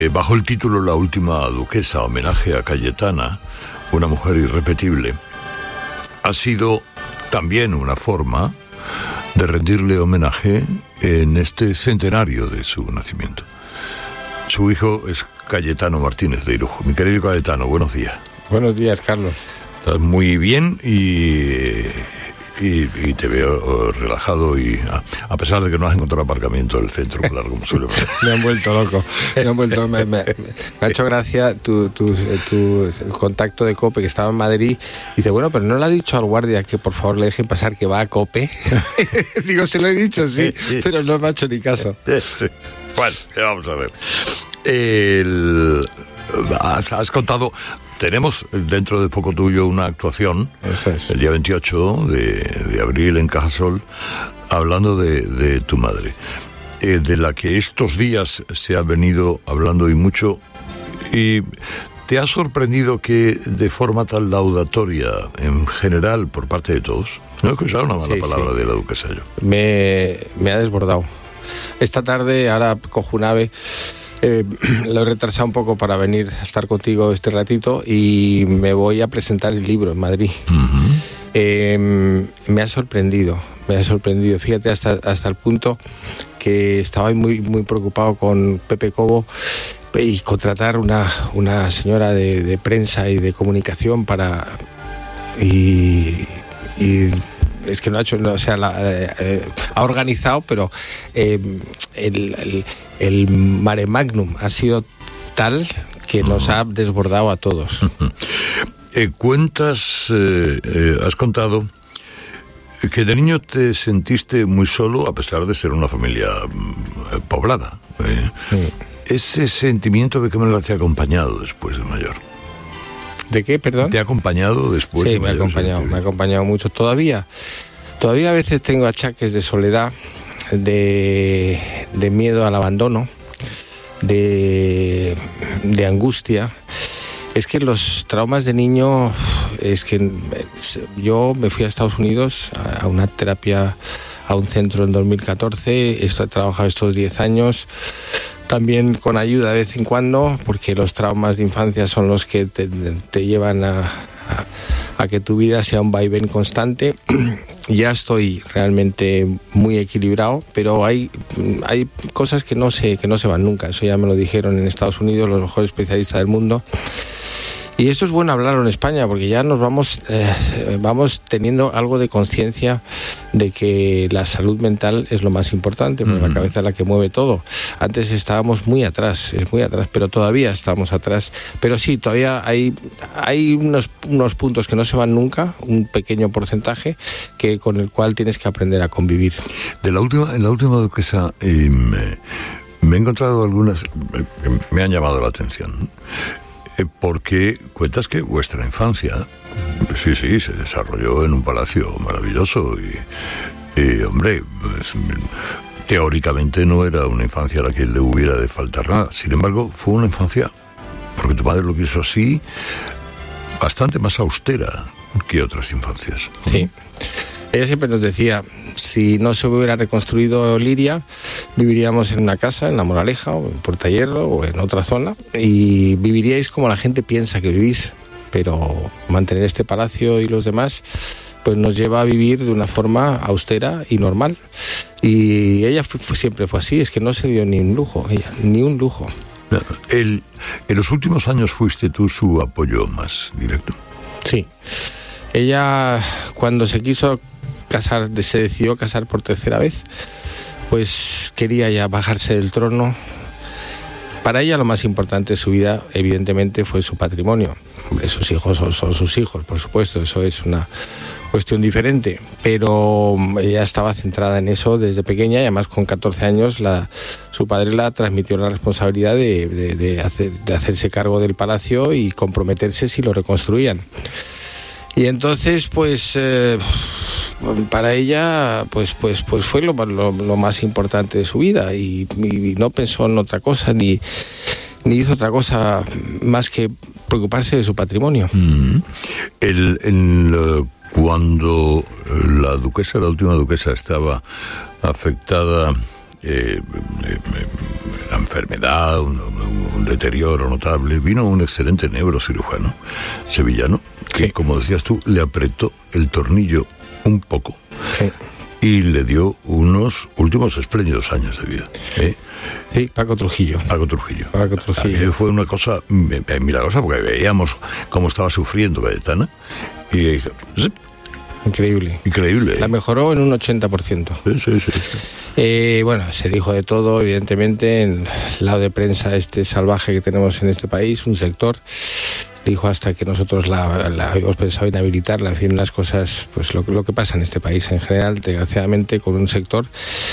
Bajo el título La última duquesa, homenaje a Cayetana, una mujer irrepetible, ha sido también una forma de rendirle homenaje en este centenario de su nacimiento. Su hijo es Cayetano Martínez de Irujo. Mi querido Cayetano, buenos días. Buenos días, Carlos. Estás muy bien y te veo relajado, y a pesar de que no has encontrado aparcamiento en el centro, claro, como suele pasar. Me han vuelto loco. Me ha hecho gracia tu contacto de COPE, que estaba en Madrid. Dice, bueno, pero no le ha dicho al guardia que por favor le dejen pasar, que va a COPE. Digo, se lo he dicho, sí, pero no me ha hecho ni caso. Sí. Bueno, vamos a ver. Has contado, tenemos dentro de poco tuyo una actuación, eso es, el día 28 de abril en Cajasol, hablando de tu madre, de la que estos días se ha venido hablando y mucho. Y ¿te ha sorprendido que de forma tan laudatoria, en general, por parte de todos? No he escuchado una mala palabra de la duquesa yo. Me ha desbordado. Esta tarde, ahora cojo un ave. Lo he retrasado un poco para venir a estar contigo este ratito y me voy a presentar el libro en Madrid. Me ha sorprendido. Fíjate, hasta el punto que estaba muy, muy preocupado con Pepe Cobo y contratar una señora de prensa y de comunicación para... Y es que no ha hecho, ha organizado, pero el mare magnum ha sido tal que nos ha desbordado a todos. Has contado que de niño te sentiste muy solo, a pesar de ser una familia poblada. Ese sentimiento, ¿de qué manera te ha acompañado después de mayor? ¿De qué, perdón? ¿Te ha acompañado después? Sí, me ha acompañado mucho. Todavía a veces tengo achaques de soledad, de miedo al abandono, de angustia. Es que los traumas de niño, es que yo me fui a Estados Unidos a una terapia, a un centro en 2014, he trabajado estos 10 años, también con ayuda de vez en cuando, porque los traumas de infancia son los que te llevan a que tu vida sea un vaivén constante. Ya estoy realmente muy equilibrado, pero hay cosas que no se van nunca. Eso ya me lo dijeron en Estados Unidos los mejores especialistas del mundo. Y eso es bueno hablarlo en España, porque ya nos vamos teniendo algo de conciencia de que la salud mental es lo más importante, porque la cabeza es la que mueve todo. Antes estábamos muy atrás, pero todavía estamos atrás. Pero sí, todavía hay unos puntos que no se van nunca, un pequeño porcentaje, con el cual tienes que aprender a convivir. En la última duquesa, me he encontrado algunas que me han llamado la atención. Porque cuentas que vuestra infancia, sí, se desarrolló en un palacio maravilloso y hombre, pues, teóricamente no era una infancia a la que le hubiera de faltar nada. Sin embargo, fue una infancia, porque tu madre lo quiso así, bastante más austera que otras infancias. Sí. Ella siempre nos decía, si no se hubiera reconstruido Liria, viviríamos en una casa en La Moraleja o en Puerta Hierro o en otra zona, y viviríais como la gente piensa que vivís, pero mantener este palacio y los demás pues nos lleva a vivir de una forma austera y normal. Y ella siempre fue así, es que no se dio ni un lujo. En los últimos años fuiste tú su apoyo más directo. Sí. Ella, cuando se decidió casar por tercera vez, pues quería ya bajarse del trono. Para ella lo más importante de su vida, evidentemente, fue su patrimonio. Sus hijos son sus hijos, por supuesto, eso es una cuestión diferente, pero ella estaba centrada en eso desde pequeña, y además con 14 años su padre la transmitió la responsabilidad de hacerse cargo del palacio y comprometerse si lo reconstruían. Y entonces, pues, para ella, pues fue lo más importante de su vida, y no pensó en otra cosa, ni hizo otra cosa más que preocuparse de su patrimonio. Cuando la última duquesa, estaba afectada la enfermedad, un deterioro notable, vino un excelente neurocirujano sevillano que, sí, como decías tú, le apretó el tornillo un poco. Sí. Y le dio unos últimos espléndidos años de vida. Sí, Paco Trujillo. Paco Trujillo. Fue una cosa milagrosa, porque veíamos cómo estaba sufriendo Cayetana. Y Increíble. La mejoró en un 80%. Sí. Bueno, se dijo de todo, evidentemente, en el lado de prensa salvaje que tenemos en este país, un sector. Dijo hasta que nosotros la habíamos pensado inhabilitarla, en fin, unas cosas, pues lo que pasa en este país en general, desgraciadamente, con un sector.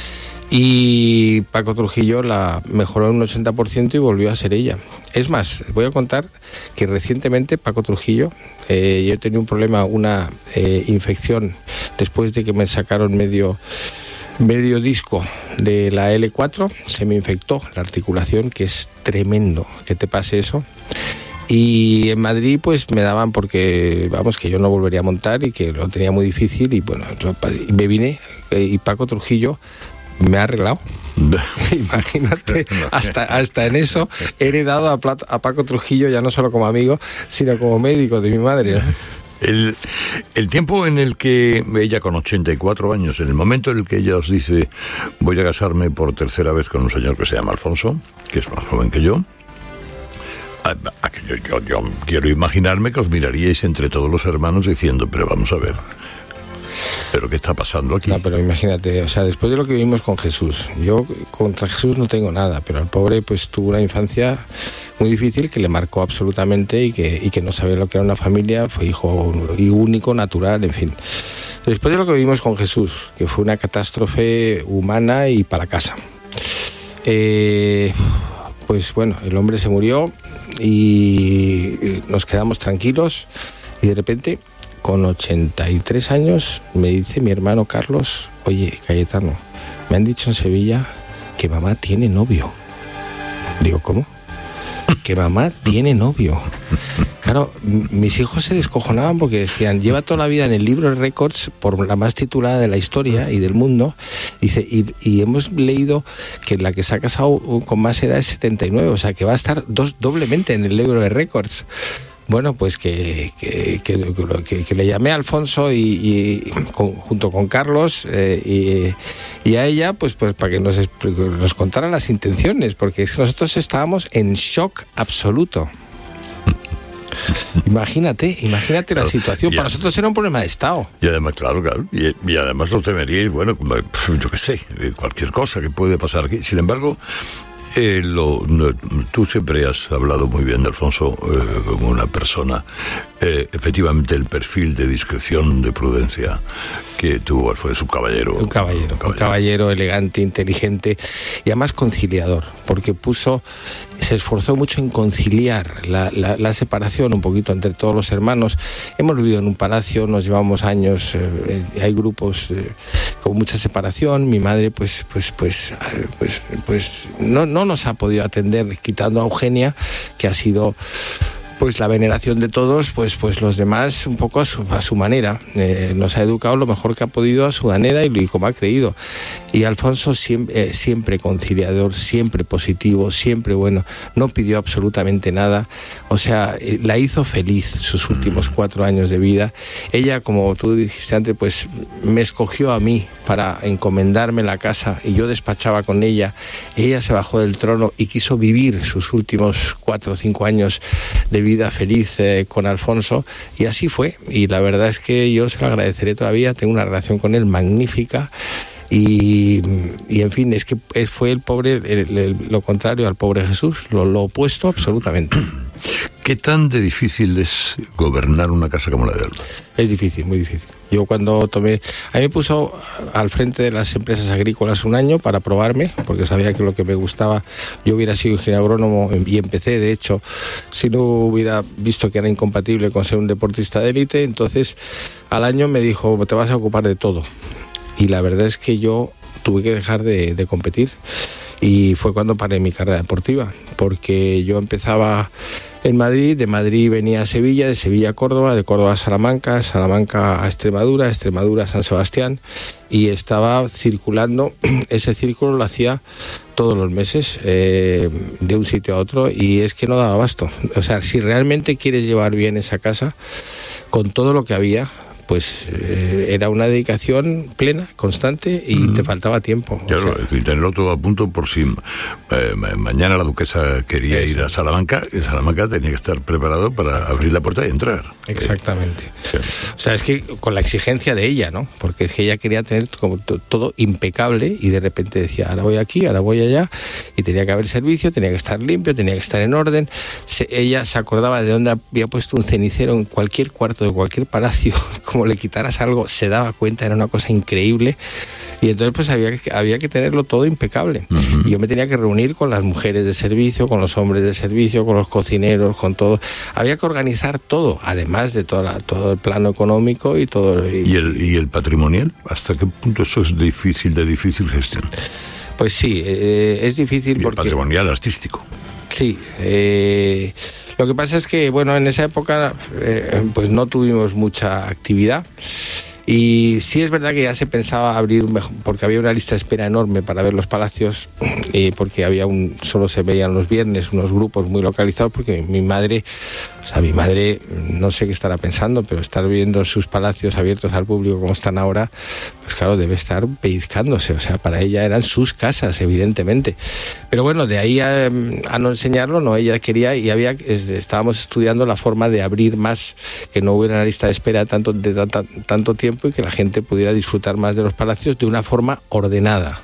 Y Paco Trujillo la mejoró en un 80% y volvió a ser ella. Es más, voy a contar que recientemente Paco Trujillo, yo tenía un problema, una infección, después de que me sacaron medio disco de la L4, se me infectó la articulación, que es tremendo que te pase eso. Y en Madrid pues me daban, porque vamos, que yo no volvería a montar y que lo tenía muy difícil, y bueno, me vine y Paco Trujillo me ha arreglado. Imagínate, hasta en eso he heredado a Paco Trujillo, ya no solo como amigo, sino como médico de mi madre, ¿no? El tiempo en el que ella, con 84 años, en el momento en el que ella os dice voy a casarme por tercera vez con un señor que se llama Alfonso, que es más joven que yo quiero imaginarme que os miraríais entre todos los hermanos diciendo, pero vamos a ver, ¿pero qué está pasando aquí? No, pero imagínate, o sea, después de lo que vivimos con Jesús, yo contra Jesús no tengo nada, pero el pobre pues tuvo una infancia muy difícil que le marcó absolutamente, y que no sabía lo que era una familia, fue hijo único, natural, en fin. Después de lo que vivimos con Jesús, que fue una catástrofe humana y para la casa, pues bueno, el hombre se murió y nos quedamos tranquilos, y de repente, con 83 años, me dice mi hermano Carlos: oye, Cayetano, me han dicho en Sevilla que mamá tiene novio. Digo, ¿cómo? Que mamá tiene novio. Claro, mis hijos se descojonaban porque decían, lleva toda la vida en el libro de récords por la más titulada de la historia y del mundo. Dice, y hemos leído que la que se ha casado con más edad es 79, o sea que va a estar doblemente en el libro de récords. Bueno, pues que le llamé a Alfonso junto con Carlos y a ella, pues para que nos contaran las intenciones, porque es que nosotros estábamos en shock absoluto. Imagínate la situación. Para nosotros era un problema de Estado. Y además, claro. Y además lo temeríais, bueno, yo qué sé, cualquier cosa que puede pasar aquí. Sin embargo, tú siempre has hablado muy bien de Alfonso como una persona, efectivamente, el perfil de discreción, de prudencia que tuvo, fue su caballero. Un caballero elegante, inteligente y además conciliador, porque se esforzó mucho en conciliar la separación un poquito entre todos los hermanos. Hemos vivido en un palacio, nos llevamos años, hay grupos con mucha separación. Mi madre pues no nos ha podido atender, quitando a Eugenia, que ha sido pues la veneración de todos, pues los demás un poco a su manera. Nos ha educado lo mejor que ha podido a su manera y como ha creído. Y Alfonso siempre conciliador, siempre positivo, siempre bueno, no pidió absolutamente nada. O sea, la hizo feliz sus últimos 4 años de vida. Ella, como tú dijiste antes, pues me escogió a mí para encomendarme la casa y yo despachaba con ella. Ella se bajó del trono y quiso vivir sus últimos 4 o 5 años de vida feliz con Alfonso, y así fue. Y la verdad es que yo se lo agradeceré todavía. Tengo una relación con él magnífica. Y en fin, es que fue el pobre, lo contrario al pobre Jesús, lo opuesto absolutamente. ¿Qué tan de difícil es gobernar una casa como la de Alba? Es difícil, muy difícil. Yo cuando a mí me puso al frente de las empresas agrícolas un año para probarme, porque sabía que lo que me gustaba, yo hubiera sido ingeniero agrónomo y empecé, de hecho, si no hubiera visto que era incompatible con ser un deportista de élite. Entonces al año me dijo, te vas a ocupar de todo. Y la verdad es que yo tuve que dejar de competir, y fue cuando paré mi carrera deportiva, porque yo empezaba en Madrid, de Madrid venía a Sevilla, de Sevilla a Córdoba, de Córdoba a Salamanca, Salamanca a Extremadura, Extremadura a San Sebastián, y estaba circulando. Ese círculo lo hacía todos los meses, de un sitio a otro, y es que no daba abasto. O sea, si realmente quieres llevar bien esa casa, con todo lo que había, pues era una dedicación plena, constante, y te faltaba tiempo. Claro, o sea, tenerlo todo a punto por si mañana la duquesa quería ir a Salamanca, y Salamanca tenía que estar preparado para abrir la puerta y entrar. Exactamente. Sí. O sea, es que con la exigencia de ella, ¿no? Porque es que ella quería tener como todo impecable, y de repente decía, ahora voy aquí, ahora voy allá, y tenía que haber servicio, tenía que estar limpio, tenía que estar en orden. Ella se acordaba de dónde había puesto un cenicero en cualquier cuarto de cualquier palacio. Como le quitaras algo, se daba cuenta, era una cosa increíble, y entonces pues había que tenerlo todo impecable. Y yo me tenía que reunir con las mujeres de servicio, con los hombres de servicio, con los cocineros, con todo. Había que organizar todo, además de todo el plano económico y todo. ¿Y el patrimonial? ¿Hasta qué punto eso es de difícil gestión? Pues sí, es difícil. ¿Y porque... el patrimonial artístico? Sí, lo que pasa es que, bueno, en esa época pues no tuvimos mucha actividad, y sí es verdad que ya se pensaba abrir, porque había una lista de espera enorme para ver los palacios, porque solo se veían los viernes unos grupos muy localizados, porque mi madre, no sé qué estará pensando, pero estar viendo sus palacios abiertos al público como están ahora, pues claro, debe estar pellizcándose. O sea, para ella eran sus casas, evidentemente. Pero bueno, de ahí a no enseñarlo, no, ella quería, y estábamos estudiando la forma de abrir más, que no hubiera una lista de espera tanto tiempo, y que la gente pudiera disfrutar más de los palacios de una forma ordenada.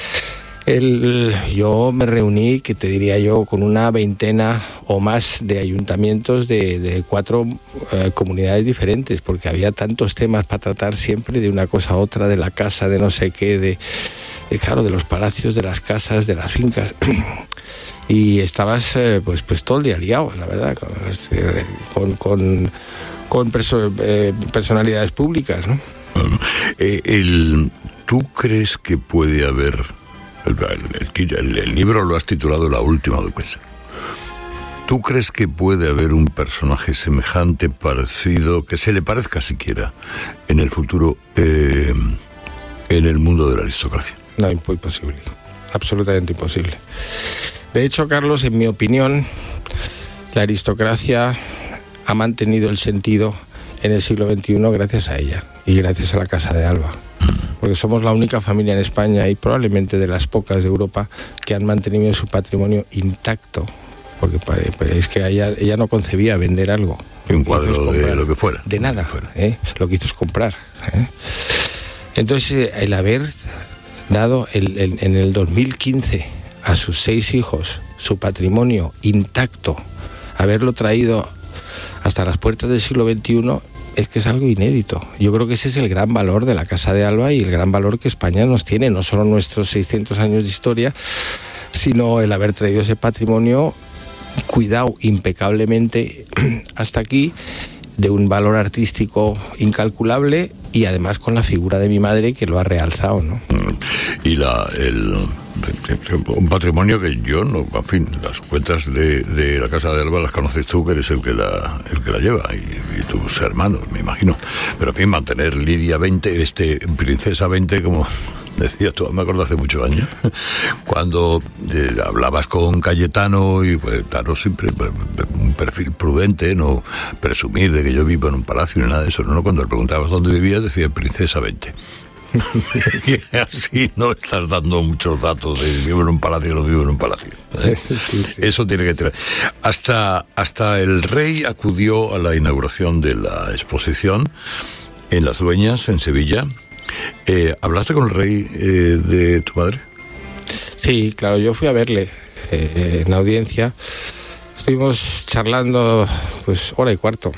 Yo me reuní, que te diría yo, con una veintena o más de ayuntamientos de 4 comunidades diferentes, porque había tantos temas para tratar siempre, de una cosa a otra, de la casa, de no sé qué, claro, de los palacios, de las casas, de las fincas. Y estabas pues todo el día liado, la verdad, con personalidades públicas, ¿no? ¿Tú crees que puede haber... El libro lo has titulado La última duquesa. ¿Tú crees que puede haber un personaje semejante, parecido, que se le parezca siquiera en el futuro en el mundo de la aristocracia? No, imposible. Absolutamente imposible. De hecho, Carlos, en mi opinión, la aristocracia ha mantenido el sentido en el siglo XXI gracias a ella y gracias a la Casa de Alba. Porque somos la única familia en España, y probablemente de las pocas de Europa, que han mantenido su patrimonio intacto. Porque es que ella no concebía vender algo. Un cuadro de lo que fuera. De nada. Lo que hizo es comprar. Entonces, el haber dado en el 2015 a sus 6 hijos su patrimonio intacto, haberlo traído hasta las puertas del siglo XXI, es que es algo inédito. Yo creo que ese es el gran valor de la Casa de Alba, y el gran valor que España nos tiene, no solo nuestros 600 años de historia, sino el haber traído ese patrimonio cuidado impecablemente hasta aquí, de un valor artístico incalculable, y además con la figura de mi madre, que lo ha realzado, ¿no? Y un patrimonio que yo no, en fin, las cuentas de la Casa de Alba las conoces tú, que eres el que la lleva, y tus hermanos, me imagino. Pero en fin, mantener Lidia 20, Princesa 20, como decías tú, me acuerdo hace muchos años, cuando hablabas con Cayetano, y pues claro, siempre un perfil prudente, no presumir de que yo vivo en un palacio ni nada de eso, no, cuando le preguntabas dónde vivías, decía Princesa 20. Y así no estás dando muchos datos de vivo en un palacio o no vivo en un palacio, ¿eh? Sí. Eso tiene que tener. Hasta el rey acudió a la inauguración de la exposición en Las Dueñas, en Sevilla. ¿Hablaste con el rey de tu madre? Sí, claro, yo fui a verle en audiencia. Estuvimos charlando pues 1 hora y cuarto,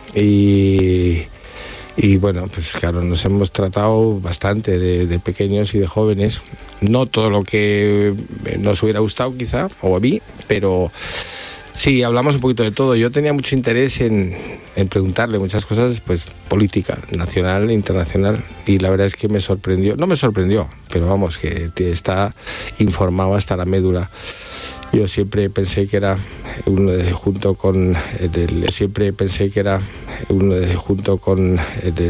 y bueno, pues claro, nos hemos tratado bastante de pequeños y de jóvenes. No todo lo que nos hubiera gustado quizá, o a mí, pero sí, hablamos un poquito de todo. Yo tenía mucho interés en preguntarle muchas cosas, pues política, nacional e internacional, y la verdad es que me sorprendió, no me sorprendió, pero vamos, que está informado hasta la médula. Yo siempre pensé que era junto con